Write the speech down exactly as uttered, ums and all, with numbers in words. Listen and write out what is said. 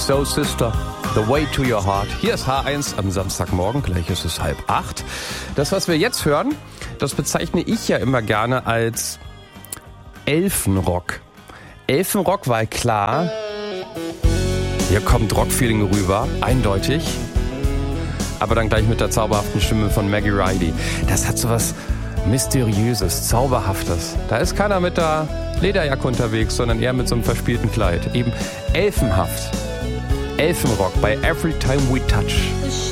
Soul Sister, The Way to Your Heart. Hier ist H eins am Samstagmorgen, gleich ist es halb acht. Das, was wir jetzt hören, das bezeichne ich ja immer gerne als Elfenrock. Elfenrock, weil klar, hier kommt Rockfeeling rüber, eindeutig. Aber dann gleich mit der zauberhaften Stimme von Maggie Reilly. Das hat so was Mysteriöses, Zauberhaftes. Da ist keiner mit der Lederjacke unterwegs, sondern eher mit so einem verspielten Kleid. Eben elfenhaft. Elfenrock bei Every Time We Touch.